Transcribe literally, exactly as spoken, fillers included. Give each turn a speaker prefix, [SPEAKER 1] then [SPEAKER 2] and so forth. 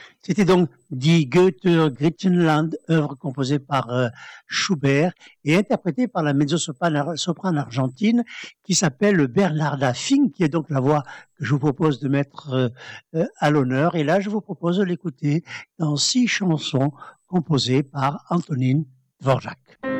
[SPEAKER 1] C'était donc Die Goethe Griechenland, œuvre composée par euh, Schubert et interprétée par la mezzo-soprane argentine qui s'appelle Bernarda Fink, qui est donc la voix que je vous propose de mettre euh, euh, à l'honneur. Et là, je vous propose de l'écouter dans six chansons composées par Antonin Dvorak.